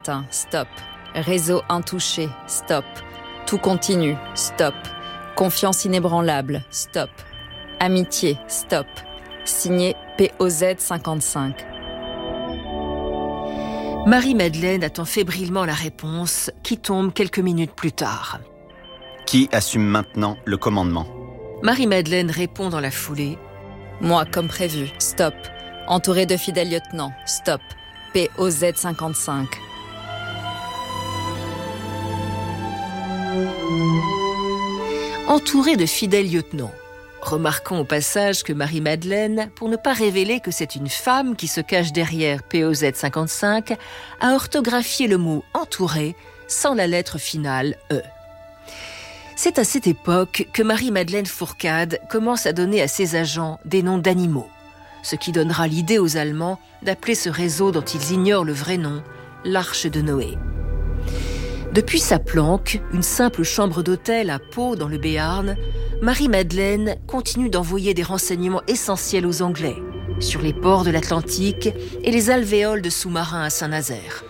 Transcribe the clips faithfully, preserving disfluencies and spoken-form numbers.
matin, stop. Réseau intouché, stop. Tout continue, stop. Confiance inébranlable, stop. Amitié, stop. Signé P O Z cinquante-cinq. Marie-Madeleine attend fébrilement la réponse qui tombe quelques minutes plus tard. Qui assume maintenant le commandement ? Marie-Madeleine répond dans la foulée. Moi, comme prévu, stop. Entouré de fidèles lieutenants, stop. P O Z cinquante-cinq. Entouré de fidèles lieutenants. Remarquons au passage que Marie-Madeleine, pour ne pas révéler que c'est une femme qui se cache derrière P O Z cinquante-cinq, a orthographié le mot « entouré » sans la lettre finale « e ». C'est à cette époque que Marie-Madeleine Fourcade commence à donner à ses agents des noms d'animaux, ce qui donnera l'idée aux Allemands d'appeler ce réseau dont ils ignorent le vrai nom « l'Arche de Noé ». Depuis sa planque, une simple chambre d'hôtel à Pau dans le Béarn, Marie-Madeleine continue d'envoyer des renseignements essentiels aux Anglais sur les ports de l'Atlantique et les alvéoles de sous-marins à Saint-Nazaire.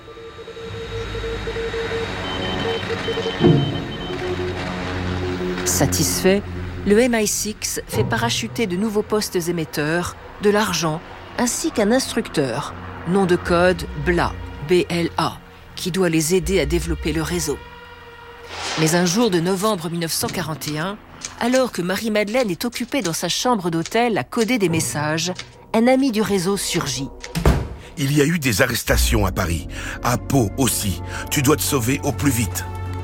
Satisfait, le M I six fait parachuter de nouveaux postes émetteurs, de l'argent, ainsi qu'un instructeur, nom de code B L A, B L A, qui doit les aider à développer le réseau. Mais un jour de novembre mille neuf cent quarante et un, alors que Marie-Madeleine est occupée dans sa chambre d'hôtel à coder des messages, un ami du réseau surgit. Il y a eu des arrestations à Paris, à Pau aussi. Tu dois te sauver au plus vite.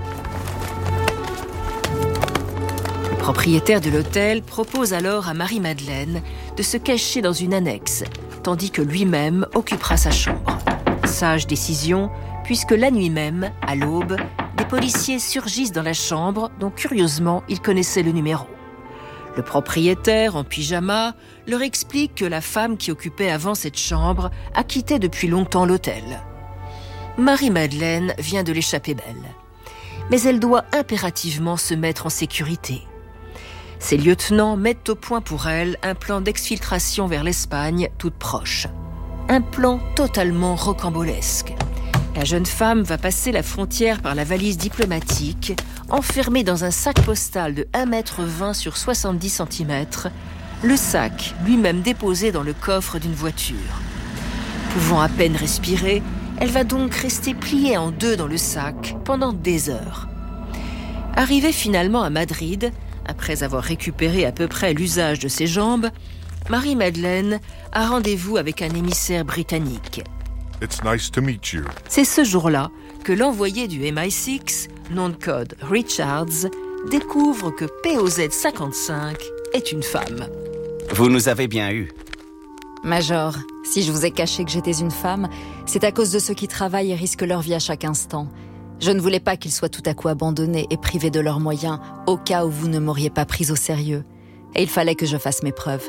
Le propriétaire de l'hôtel propose alors à Marie-Madeleine de se cacher dans une annexe, tandis que lui-même occupera sa chambre. Sage décision, puisque la nuit même, à l'aube, des policiers surgissent dans la chambre dont, curieusement, ils connaissaient le numéro. Le propriétaire, en pyjama, leur explique que la femme qui occupait avant cette chambre a quitté depuis longtemps l'hôtel. Marie-Madeleine vient de l'échapper belle. Mais elle doit impérativement se mettre en sécurité. Ses lieutenants mettent au point pour elle un plan d'exfiltration vers l'Espagne, toute proche. Un plan totalement rocambolesque. La jeune femme va passer la frontière par la valise diplomatique, enfermée dans un sac postal de un mètre vingt sur soixante-dix centimètres, le sac lui-même déposé dans le coffre d'une voiture. Pouvant à peine respirer, elle va donc rester pliée en deux dans le sac pendant des heures. Arrivée finalement à Madrid, après avoir récupéré à peu près l'usage de ses jambes, Marie-Madeleine a rendez-vous avec un émissaire britannique. It's nice to meet you. C'est ce jour-là que l'envoyé du M I six, nom de code Richards, découvre que P O Z cinquante-cinq est une femme. Vous nous avez bien eu. Major, si je vous ai caché que j'étais une femme, c'est à cause de ceux qui travaillent et risquent leur vie à chaque instant. Je ne voulais pas qu'ils soient tout à coup abandonnés et privés de leurs moyens, au cas où vous ne m'auriez pas prise au sérieux. Et il fallait que je fasse mes preuves.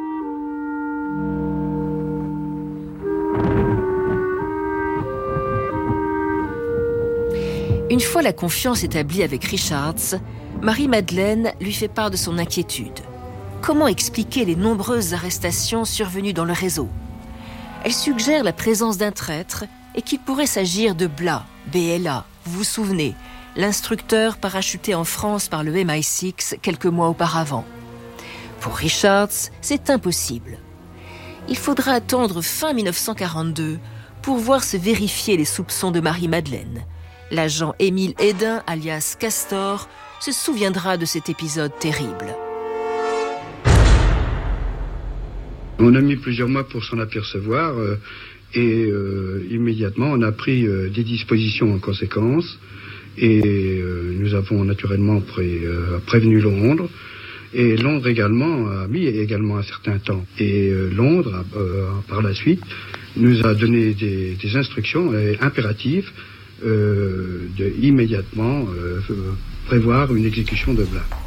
Une fois la confiance établie avec Richards, Marie-Madeleine lui fait part de son inquiétude. Comment expliquer les nombreuses arrestations survenues dans le réseau ? Elle suggère la présence d'un traître et qu'il pourrait s'agir de B L A, B L A, vous vous souvenez, l'instructeur parachuté en France par le M I six quelques mois auparavant. Pour Richards, c'est impossible. Il faudra attendre fin mille neuf cent quarante-deux pour voir se vérifier les soupçons de Marie-Madeleine. L'agent Émile Hédin, alias Castor, se souviendra de cet épisode terrible. On a mis plusieurs mois pour s'en apercevoir euh, et euh, immédiatement on a pris euh, des dispositions en conséquence et euh, nous avons naturellement pré, euh, prévenu Londres et Londres également a mis également un certain temps et euh, Londres euh, par la suite nous a donné des, des instructions euh, impératives Euh, de immédiatement euh, prévoir une exécution de B L A.